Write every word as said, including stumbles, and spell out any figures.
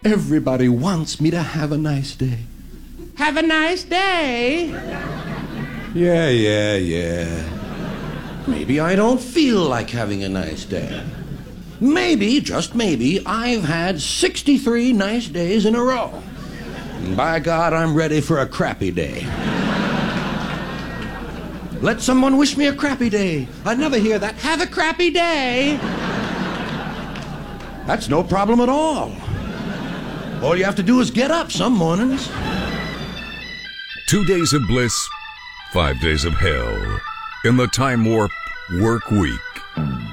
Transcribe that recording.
Everybody wants me to have a nice day. Have a nice day. Yeah, yeah, yeah. Maybe I don't feel like having a nice day. Maybe, just maybe, I've had sixty-three nice days in a row. And by God, I'm ready for a crappy day. Let someone wish me a crappy day. I never hear that. Have a crappy day. That's no problem at all. All you have to do is get up some mornings. Two days of bliss, five days of hell in the Time Warp Work Week.